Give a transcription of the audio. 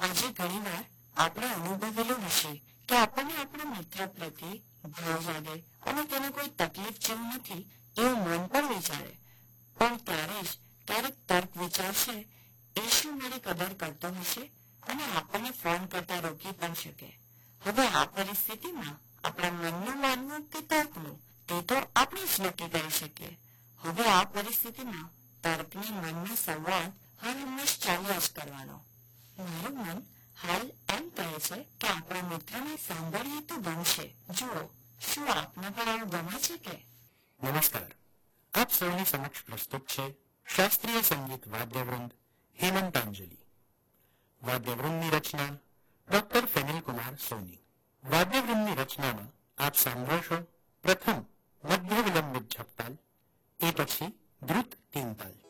આજે ઘણીવાર આપણે અનુભવેલું હશે કે આપણને આપણા મિત્ર પ્રત્યે ભાવ જાગે અને તેને કોઈ તકલીફ જેવું નથી એવું મન પણ વિચારે, પણ ત્યારે જ ક્યારેક તર્ક વિચારશે એ શું મારી કદર કરતો હશે અને આપણને ફોન કરતા રોકી પણ શકે. હવે આ પરિસ્થિતિમાં આપણા મનનું માનવું કે તર્કનું તે તો આપણે જ નક્કી કરી શકીએ. હવે આ પરિસ્થિતિમાં તર્કને મનનો સંવાદ હર હંમેશ ચાલ્યા જ કરવાનો. મારું મન હાલ એમ કહે છે કે આપણા મિત્રને સાંભળીએ તો ગમશે. જુઓ, શું આપને પણ આવું ગમે છે કે? નમસ્કાર. આપ સૌની સમક્ષ પ્રસ્તુત છે શાસ્ત્રીય સંગીત વાદ્યવૃંદ હેમંતાંજલિ. વાદ્યવૃંદની રચના ડોક્ટર ફેનિલકુમાર સોની. વાદ્યવૃંદની રચનામાં આપ સાંભળશો પ્રથમ મધ્ય વિલંબિત ઝપતાલ, એ પછી દ્રુત તીન તાલ.